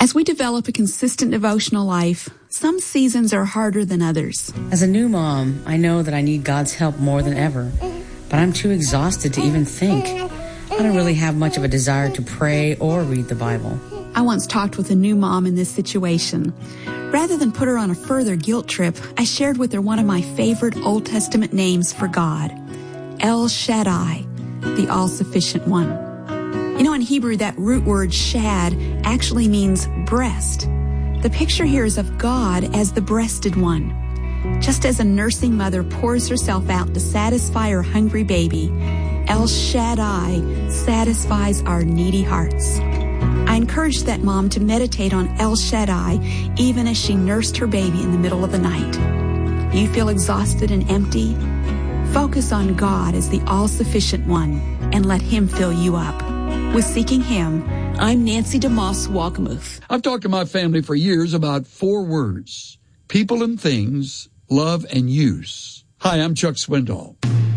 As we develop a consistent devotional life, some seasons are harder than others. As a new mom, I know that I need God's help more than ever, but I'm too exhausted to even think. I don't really have much of a desire to pray or read the Bible. I once talked with a new mom in this situation. Rather than put her on a further guilt trip, I shared with her one of my favorite Old Testament names for God, El Shaddai, the all-sufficient one. You know, in Hebrew, that root word shad actually means breast. The picture here is of God as the breasted one. Just as a nursing mother pours herself out to satisfy her hungry baby, El Shaddai satisfies our needy hearts. I encouraged that mom to meditate on El Shaddai even as she nursed her baby in the middle of the night. You feel exhausted and empty? Focus on God as the all-sufficient one and let Him fill you up. With Seeking Him, I'm Nancy DeMoss Walkamuth. I've talked to my family for years about 4 words: people and things, love and use. Hi, I'm Chuck Swindoll.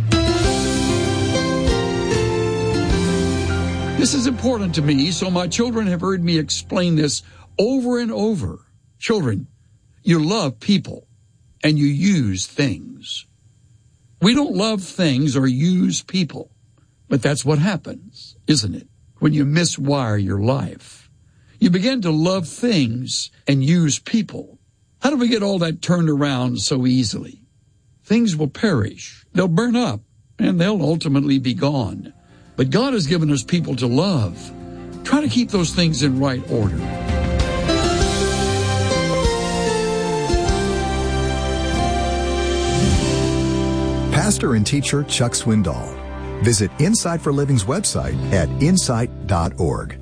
This is important to me, so my children have heard me explain this over and over. Children, you love people and you use things. We don't love things or use people, but that's what happens, isn't it? When you miswire your life, you begin to love things and use people. How do we get all that turned around so easily? Things will perish, they'll burn up, and they'll ultimately be gone. But God has given us people to love. Try to keep those things in right order. Pastor and teacher Chuck Swindoll. Visit Insight for Living's website at insight.org.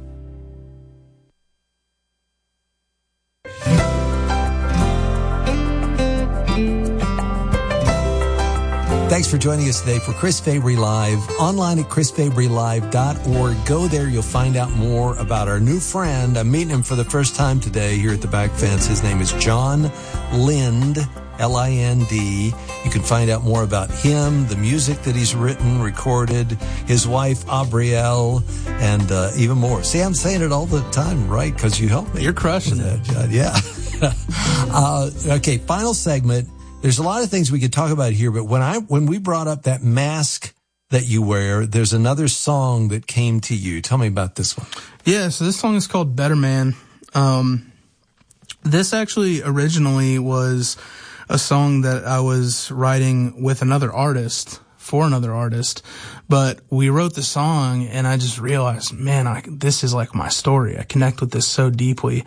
Thanks for joining us today for Chris Fabry Live. Online at chrisfabrylive.org. Go there. You'll find out more about our new friend. I'm meeting him for the first time today here at the back fence. His name is John Lind, L-I-N-D. You can find out more about him, the music that he's written, recorded, his wife, Abrielle, and even more. See, I'm saying it all the time, right? Because you helped me. You're crushing it. John. Yeah. Okay, final segment. There's a lot of things we could talk about here, but when we brought up that mask that you wear, there's another song that came to you. Tell me about this one. Yeah, so this song is called Better Man. This actually originally was a song that I was writing with another artist, for another artist, but we wrote the song and I just realized, man, this is like my story. I connect with this so deeply.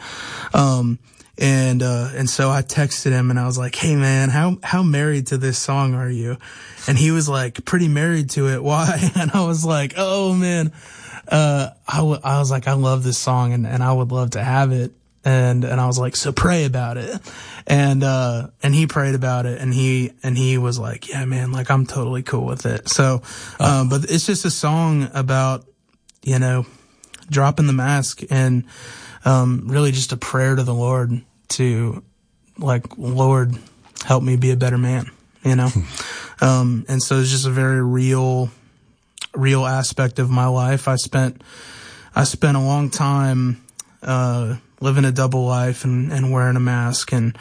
And so I texted him and I was like, hey man, how married to this song are you? And he was like, pretty married to it. Why? And I was like, oh man, I was like, I love this song and I would love to have it. And I was like, so pray about it. And he prayed about it and he was like, yeah, man, like I'm totally cool with it. So, but it's just a song about, dropping the mask and, really just a prayer to the Lord to like, Lord, help me be a better man, and so it's just a very real aspect of my life. I spent a long time, living a double life and wearing a mask and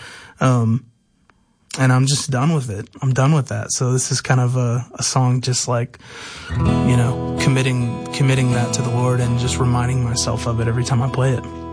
I'm just done with it. I'm done with that. So this is kind of a song just like, committing that to the Lord and just reminding myself of it every time I play it.